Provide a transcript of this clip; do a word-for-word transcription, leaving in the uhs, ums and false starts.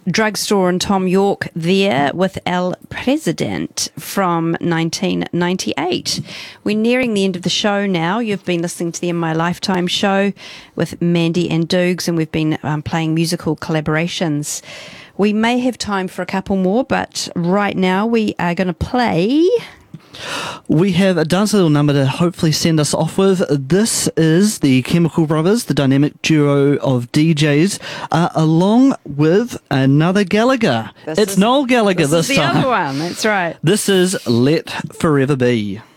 Drugstore and Tom York there with El President from nineteen ninety-eight. We're nearing the end of the show now. You've been listening to the In My Lifetime show with Mandy and Dukes, and we've been um, playing musical collaborations. We may have time for a couple more, but right now we are going to play... We have a dance little number to hopefully send us off with. This is the Chemical Brothers, the dynamic duo of D Js, uh, along with another Gallagher. This it's is, Noel Gallagher this, this is the time. other one, that's right. This is Let Forever Be.